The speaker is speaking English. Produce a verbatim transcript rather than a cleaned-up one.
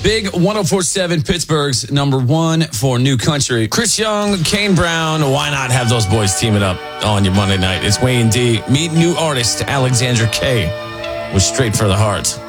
Big one oh four point seven, Pittsburgh's number one for New Country. Chris Young, Kane Brown, why not have those boys team it up on your Monday night? It's Wayne D. Meet new artist Alexandra K with Straight for the Heart.